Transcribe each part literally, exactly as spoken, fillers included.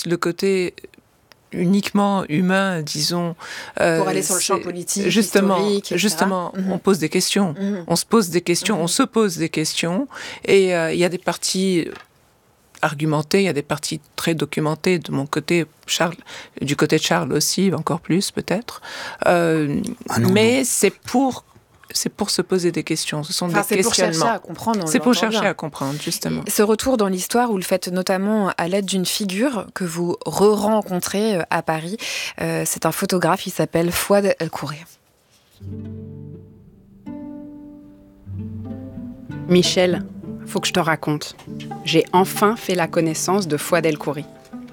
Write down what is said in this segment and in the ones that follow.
laisse le côté uniquement humain, disons. Euh, Pour aller sur le champ politique, justement, historique, et cetera. Justement, mm-hmm. on pose des questions. Mm-hmm. On se pose des questions, mm-hmm. on se pose des questions. Et il euh, y a des parties argumentées, il y a des parties très documentées de mon côté, Charles, du côté de Charles aussi, encore plus peut-être. Euh, ah non, mais non. c'est pour... C'est pour se poser des questions. Ce sont enfin, des questionnements. C'est pour chercher à comprendre. C'est pour chercher bien. à comprendre, justement. Et ce retour dans l'histoire, vous le faites notamment à l'aide d'une figure que vous re-rencontrez à Paris. Euh, c'est un photographe, il s'appelle Fouad El-Kouri. Michel, faut que je te raconte. J'ai enfin fait la connaissance de Fouad El-Kouri.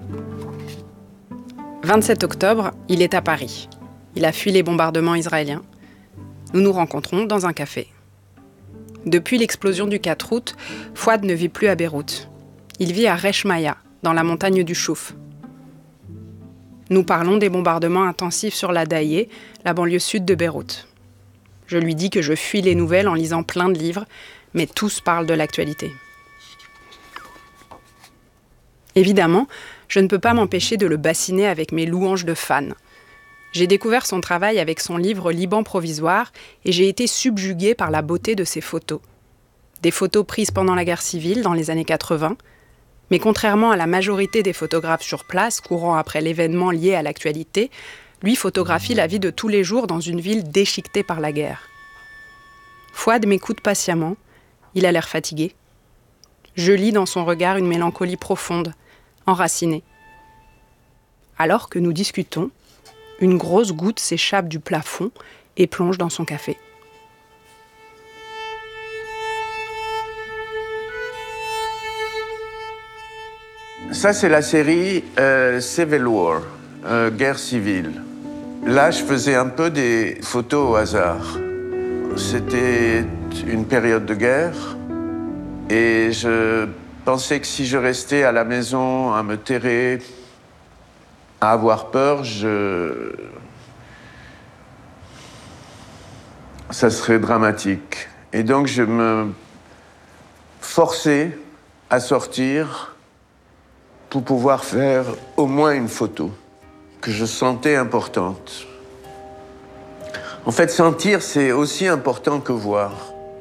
vingt-sept octobre, il est à Paris. Il a fui les bombardements israéliens. Nous nous rencontrons dans un café. Depuis l'explosion du quatre août, Fouad ne vit plus à Beyrouth. Il vit à Reshmaya, dans la montagne du Chouf. Nous parlons des bombardements intensifs sur la Daïe, la banlieue sud de Beyrouth. Je lui dis que je fuis les nouvelles en lisant plein de livres, mais tous parlent de l'actualité. Évidemment, je ne peux pas m'empêcher de le bassiner avec mes louanges de fans. J'ai découvert son travail avec son livre Liban provisoire et j'ai été subjuguée par la beauté de ses photos. Des photos prises pendant la guerre civile, dans les années quatre-vingts, mais contrairement à la majorité des photographes sur place, courant après l'événement lié à l'actualité, lui photographie la vie de tous les jours dans une ville déchiquetée par la guerre. Fouad m'écoute patiemment, il a l'air fatigué. Je lis dans son regard une mélancolie profonde, enracinée. Alors que nous discutons, une grosse goutte s'échappe du plafond et plonge dans son café. Ça, c'est la série euh, Civil War, euh, guerre civile. Là, je faisais un peu des photos au hasard. C'était une période de guerre et je pensais que si je restais à la maison à me terrer, à avoir peur, je... ça serait dramatique. Et donc, je me forçais à sortir pour pouvoir faire au moins une photo que je sentais importante. En fait, sentir, c'est aussi important que voir.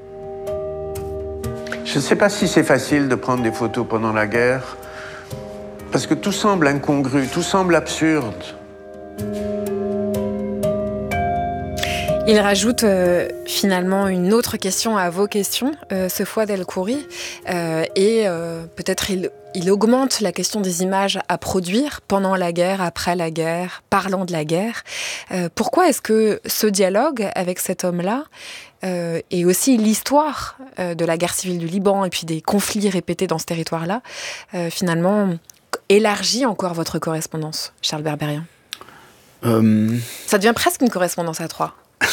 Je ne sais pas si c'est facile de prendre des photos pendant la guerre, parce que tout semble incongru, tout semble absurde. Il rajoute euh, finalement une autre question à vos questions, euh, ce Fouad El-Kouri, euh, et euh, peut-être il, il augmente la question des images à produire pendant la guerre, après la guerre, parlant de la guerre. Euh, pourquoi est-ce que ce dialogue avec cet homme-là, euh, et aussi l'histoire euh, de la guerre civile du Liban et puis des conflits répétés dans ce territoire-là, euh, finalement élargit encore votre correspondance, Charles Berberian? euh... Ça devient presque une correspondance à trois.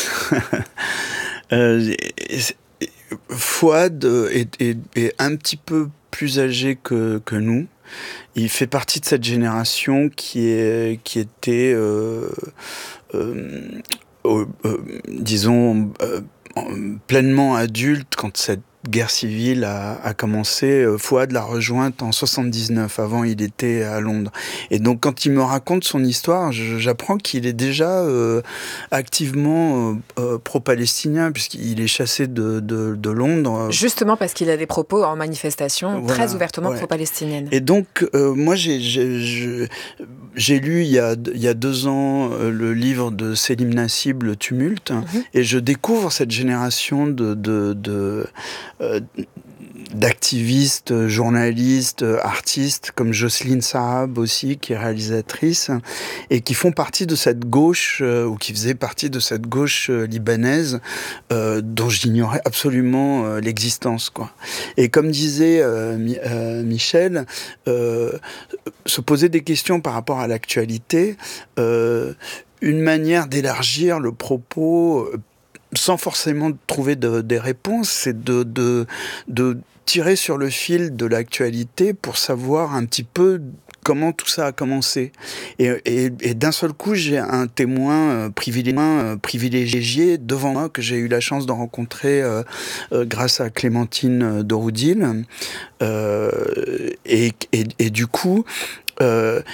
euh, Fouad est, est, est un petit peu plus âgé que, que nous. Il fait partie de cette génération qui, est, qui était, euh, euh, euh, euh, disons, euh, pleinement adulte quand cette guerre civile a, a commencé. Fouad l'a rejointe en soixante-dix-neuf. Avant, il était à Londres. Et donc, quand il me raconte son histoire, je, j'apprends qu'il est déjà euh, activement euh, pro-palestinien, puisqu'il est chassé de, de, de Londres. Justement parce qu'il a des propos en manifestation voilà, très ouvertement ouais. pro-palestiniennes. Et donc, euh, moi, j'ai, j'ai, j'ai, j'ai lu il y a, il y a deux ans euh, le livre de Selim Nassib, Le Tumulte, mm-hmm. et je découvre cette génération de... de, de Euh, d'activistes, journalistes, artistes comme Jocelyne Saab aussi, qui est réalisatrice, et qui font partie de cette gauche, euh, ou qui faisaient partie de cette gauche euh, libanaise, euh, dont j'ignorais absolument euh, l'existence, quoi. Et comme disait euh, Mi- euh, Michel, euh, se poser des questions par rapport à l'actualité, euh, une manière d'élargir le propos euh, sans forcément trouver de, des réponses, c'est de, de, de tirer sur le fil de l'actualité pour savoir un petit peu comment tout ça a commencé. Et, et, et d'un seul coup, j'ai un témoin privilégié, privilégié devant moi, que j'ai eu la chance de rencontrer euh, euh, grâce à Clémentine de Roudil. Euh, et, et, et du coup, Euh,